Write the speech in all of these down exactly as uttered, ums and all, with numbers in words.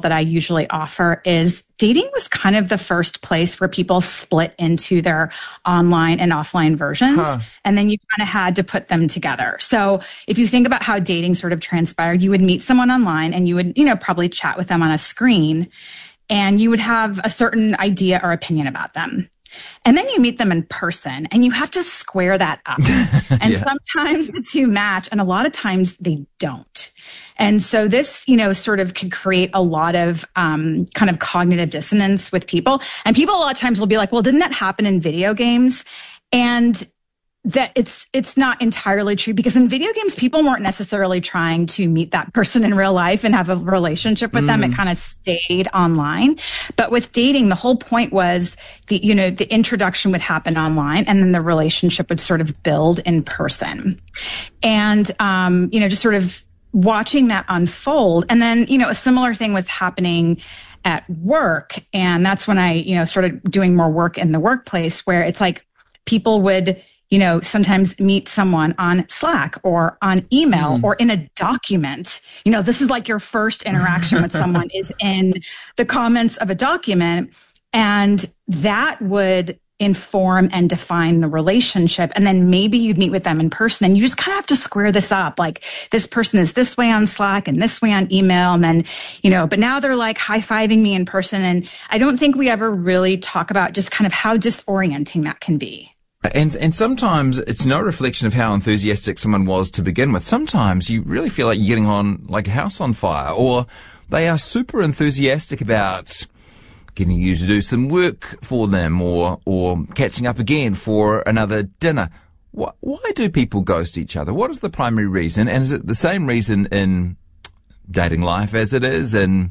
that I usually offer is dating was kind of the first place where people split into their online and offline versions. Huh. And then you kind of had to put them together. So if you think about how dating sort of transpired, you would meet someone online and you would, you know, probably chat with them on a screen, and you would have a certain idea or opinion about them. And then you meet them in person and you have to square that up. And yeah. sometimes the two match and a lot of times they don't. And so this, you know, sort of can create a lot of um, kind of cognitive dissonance with people. And people a lot of times will be like, well, didn't that happen in video games? And that it's it's not entirely true, because in video games, people weren't necessarily trying to meet that person in real life and have a relationship with mm. them. It kind of stayed online. But with dating, the whole point was the, you know, the introduction would happen online and then the relationship would sort of build in person. And, um, you know, just sort of watching that unfold. And then, you know, a similar thing was happening at work. And that's when I, you know, started doing more work in the workplace, where it's like people would, you know, sometimes meet someone on Slack or on email mm. or in a document. You know, this is like your first interaction with someone is in the comments of a document. And that would inform and define the relationship. And then maybe you'd meet with them in person and you just kind of have to square this up. Like, this person is this way on Slack and this way on email. And then, you know, but now they're like high-fiving me in person. And I don't think we ever really talk about just kind of how disorienting that can be. And and sometimes it's no reflection of how enthusiastic someone was to begin with. Sometimes you really feel like you're getting on like a house on fire, or they are super enthusiastic about getting you to do some work for them, or or catching up again for another dinner. Why, why do people ghost each other? What is the primary reason? And is it the same reason in dating life as it is in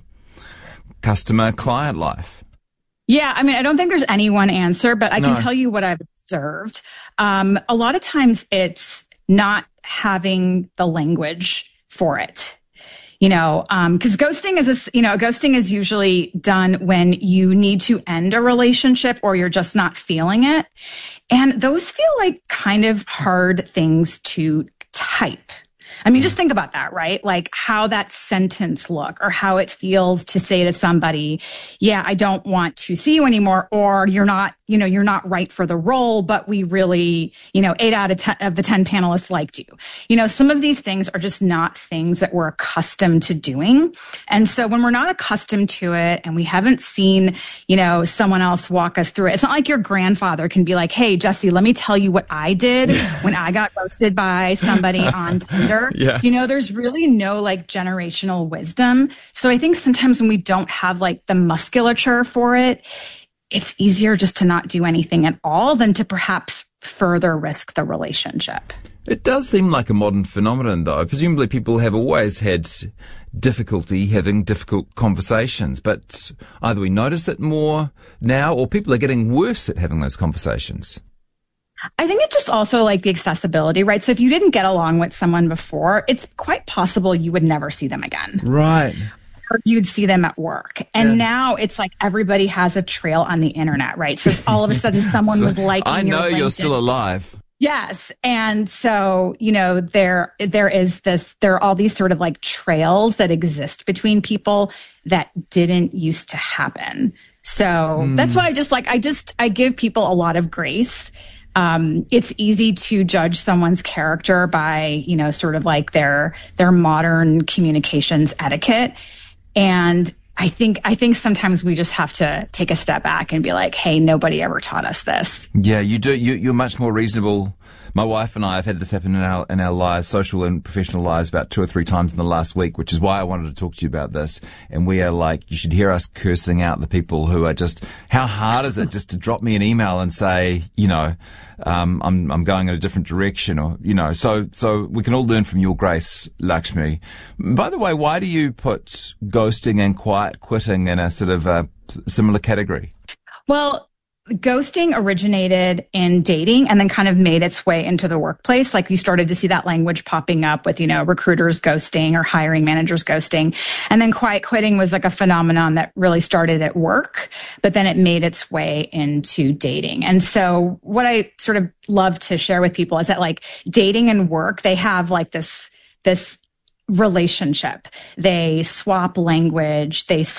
customer-client life? Yeah, I mean, I don't think there's any one answer, but I No. can tell you what I've observed. Um, a lot of times it's not having the language for it. You know, um, cause ghosting is, a, you know, ghosting is usually done when you need to end a relationship or you're just not feeling it. And those feel like kind of hard things to type. I mean, just think about that, right? Like how that sentence look, or how it feels to say to somebody, yeah, I don't want to see you anymore, or you're not, you know, you're not right for the role, but we really, you know, eight out of ten of the ten panelists liked you. You know, some of these things are just not things that we're accustomed to doing. And so when we're not accustomed to it and we haven't seen, you know, someone else walk us through it, it's not like your grandfather can be like, hey, Jesse, let me tell you what I did when I got ghosted by somebody on Tinder. Yeah. You know, there's really no like generational wisdom. So I think sometimes when we don't have like the musculature for it, it's easier just to not do anything at all than to perhaps further risk the relationship. It does seem like a modern phenomenon, though. Presumably people have always had difficulty having difficult conversations, but either we notice it more now or people are getting worse at having those conversations. I think it's just also like the accessibility, right? So if you didn't get along with someone before, it's quite possible you would never see them again. Right. Or you'd see them at work. And Yeah. now it's like everybody has a trail on the internet, right? So it's all of a sudden someone So was liking I know your you're LinkedIn. still alive. Yes. And so, you know, there, there is this, there are all these sort of like trails that exist between people that didn't used to happen. So Mm. that's why I just like, I just, I give people a lot of grace. Um, it's easy to judge someone's character by, you know, sort of like their, their modern communications etiquette. And I think, I think sometimes we just have to take a step back and be like, hey, nobody ever taught us this. Yeah, you do. You, you're much more reasonable. My wife and I have had this happen in our in our lives, social and professional lives, about two or three times in the last week, which is why I wanted to talk to you about this. And we are like, you should hear us cursing out the people who are just, how hard is it just to drop me an email and say, you know, um, I'm I'm going in a different direction, or you know, so so we can all learn from your grace, Lakshmi. By the way, why do you put ghosting and quiet quitting in a sort of a similar category? Well, ghosting originated in dating and then kind of made its way into the workplace. Like you started to see that language popping up with, you know, recruiters ghosting or hiring managers ghosting. And then quiet quitting was like a phenomenon that really started at work, but then it made its way into dating. And so what I sort of love to share with people is that like dating and work, they have like this, this relationship. They swap language, they